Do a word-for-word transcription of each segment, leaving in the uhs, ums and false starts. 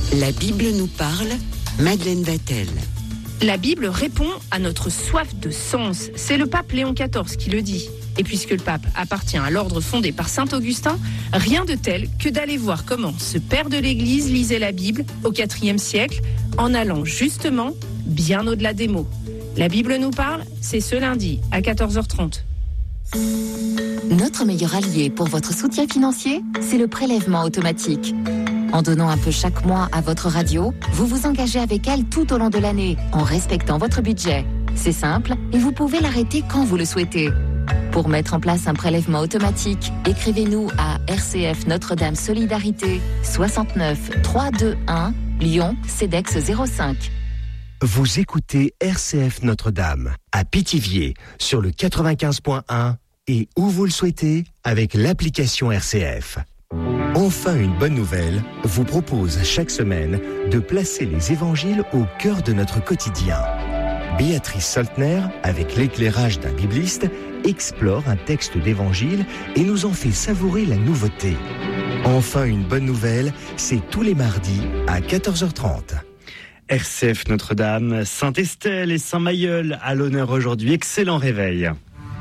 La Bible nous parle, Madeleine Vatel. La Bible répond à notre soif de sens. C'est le pape Léon quatorze qui le dit. Et puisque le pape appartient à l'ordre fondé par saint Augustin, rien de tel que d'aller voir comment ce père de l'Église lisait la Bible au quatrième siècle, en allant justement bien au-delà des mots. La Bible nous parle, c'est ce lundi à quatorze heures trente. Notre meilleur allié pour votre soutien financier, c'est le prélèvement automatique. En donnant un peu chaque mois à votre radio, vous vous engagez avec elle tout au long de l'année, en respectant votre budget. C'est simple et vous pouvez l'arrêter quand vous le souhaitez. Pour mettre en place un prélèvement automatique, écrivez-nous à R C F Notre-Dame Solidarité, soixante-neuf trois cent vingt-et-un, Lyon, CEDEX zéro cinq. Vous écoutez R C F Notre-Dame, à Pithiviers, sur le quatre-vingt-quinze point un et où vous le souhaitez, avec l'application R C F. Enfin, une bonne nouvelle vous propose chaque semaine de placer les évangiles au cœur de notre quotidien. Béatrice Soltner, avec l'éclairage d'un bibliste, explore un texte d'évangile et nous en fait savourer la nouveauté. Enfin, une bonne nouvelle, c'est tous les mardis à quatorze heures trente. R C F Notre-Dame, Saint-Estelle et Saint-Mailleul à l'honneur aujourd'hui. Excellent réveil.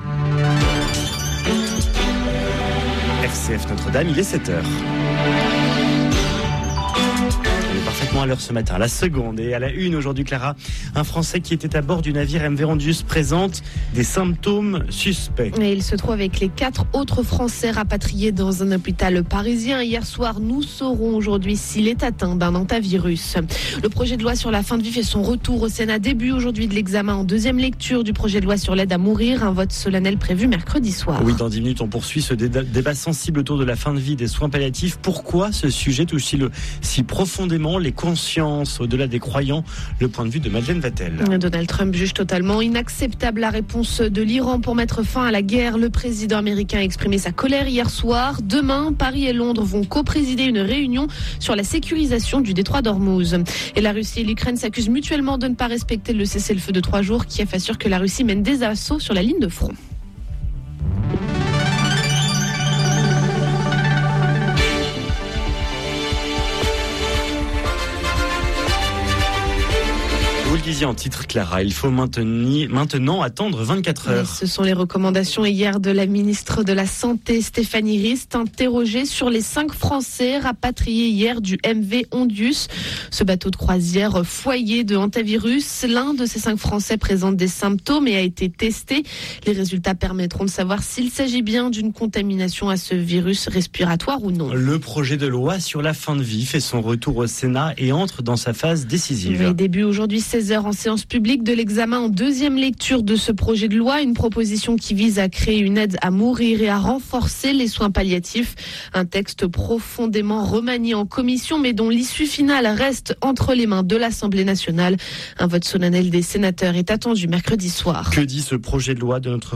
R C F Notre-Dame, il est sept heures. On est parfaitement à l'heure ce matin. La seconde et à la une aujourd'hui, Clara, un Français qui était à bord du navire M V Randus présente des symptômes suspects. Et il se trouve avec les quatre autres Français rapatriés dans un hôpital parisien. Hier soir, nous saurons aujourd'hui s'il est atteint d'un hantavirus. Le projet de loi sur la fin de vie fait son retour au Sénat. Début aujourd'hui de l'examen en deuxième lecture du projet de loi sur l'aide à mourir. Un vote solennel prévu mercredi soir. Oui, dans dix minutes, on poursuit ce débat sensible autour de la fin de vie des soins palliatifs. Pourquoi ce sujet touche-t-il si profondément les consciences au-delà des croyants? Le point de vue de Madeleine Vatel. Donald Trump juge totalement inacceptable la réponse de l'Iran pour mettre fin à la guerre. Le président américain a exprimé sa colère hier soir. Demain, Paris et Londres vont co-présider une réunion sur la sécurisation du détroit d'Ormuz. Et la Russie et l'Ukraine s'accusent mutuellement de ne pas respecter le cessez-le-feu de trois jours. Kiev assure que la Russie mène des assauts sur la ligne de front. Vous le disiez en titre, Clara, il faut maintenir, maintenant attendre vingt-quatre heures. Oui, ce sont les recommandations hier de la ministre de la Santé, Stéphanie Rist, interrogée sur les cinq Français rapatriés hier du M V Ondius. Ce bateau de croisière foyer de hantavirus. L'un de ces cinq Français présente des symptômes et a été testé. Les résultats permettront de savoir s'il s'agit bien d'une contamination à ce virus respiratoire ou non. Le projet de loi sur la fin de vie fait son retour au Sénat et entre dans sa phase décisive. Oui, début aujourd'hui, seize heures en séance publique de l'examen en deuxième lecture de ce projet de loi. Une proposition qui vise à créer une aide à mourir et à renforcer les soins palliatifs. Un texte profondément remanié en commission, mais dont l'issue finale reste entre les mains de l'Assemblée nationale. Un vote solennel des sénateurs est attendu mercredi soir. Que dit ce projet de loi de notre